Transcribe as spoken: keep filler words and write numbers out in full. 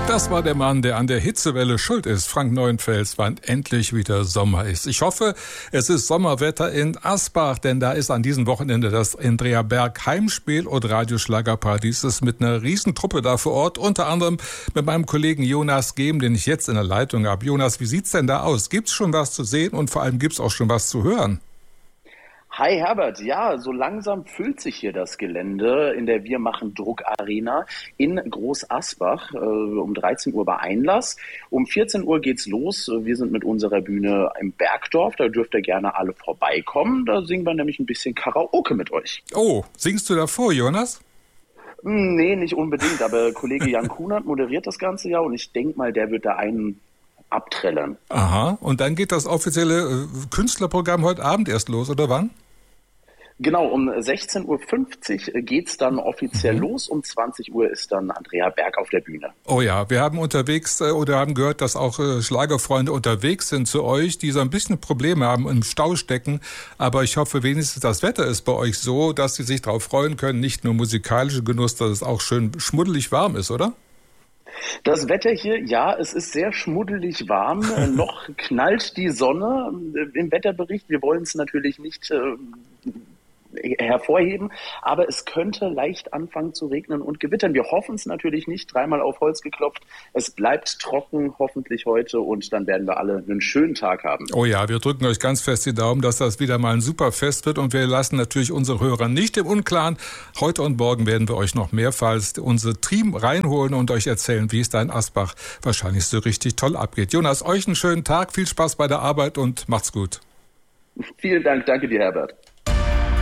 Das war der Mann, der an der Hitzewelle schuld ist. Frank Neuenfels, wann endlich wieder Sommer ist. Ich hoffe, es ist Sommerwetter in Asbach, denn da ist an diesem Wochenende das Andrea Berg Heimspiel und Radioschlagerparadies ist mit einer Riesentruppe da vor Ort, unter anderem mit meinem Kollegen Jonas Gehm, den ich jetzt in der Leitung habe. Jonas, wie sieht's denn da aus? Gibt's schon was zu sehen und vor allem gibt's auch schon was zu hören? Hi Herbert, ja, so langsam füllt sich hier das Gelände in der Wir machen Druck Arena in Groß Asbach. Äh, um dreizehn Uhr bei Einlass. Um vierzehn Uhr geht's los. Wir sind mit unserer Bühne im Bergdorf. Da dürft ihr gerne alle vorbeikommen. Da singen wir nämlich ein bisschen Karaoke mit euch. Oh, singst du davor, Jonas? Nee, nicht unbedingt. Aber Kollege Jan Kunert moderiert das ganze Jahr und ich denke mal, der wird da einen abträllern. Aha, und dann geht das offizielle äh, Künstlerprogramm heute Abend erst los, oder wann? Genau, um sechzehn Uhr fünfzig geht's dann offiziell mhm. los. Um zwanzig Uhr ist dann Andrea Berg auf der Bühne. Oh ja, wir haben unterwegs äh, oder haben gehört, dass auch äh, Schlagerfreunde unterwegs sind zu euch, die so ein bisschen Probleme haben, im Stau stecken. Aber ich hoffe wenigstens, das Wetter ist bei euch so, dass sie sich darauf freuen können. Nicht nur musikalischer Genuss, dass es auch schön schmuddelig warm ist, oder? Das Wetter hier, ja, es ist sehr schmuddelig warm. Noch knallt die Sonne im Wetterbericht. Wir wollen es natürlich nicht äh, hervorheben, aber es könnte leicht anfangen zu regnen und gewittern. Wir hoffen es natürlich nicht, dreimal auf Holz geklopft. Es bleibt trocken, hoffentlich heute, und dann werden wir alle einen schönen Tag haben. Oh ja, wir drücken euch ganz fest die Daumen, dass das wieder mal ein super Fest wird, und wir lassen natürlich unsere Hörer nicht im Unklaren. Heute und morgen werden wir euch noch mehrfach unser Team reinholen und euch erzählen, wie es da in Asbach wahrscheinlich so richtig toll abgeht. Jonas, euch einen schönen Tag, viel Spaß bei der Arbeit und macht's gut. Vielen Dank, danke dir, Herbert.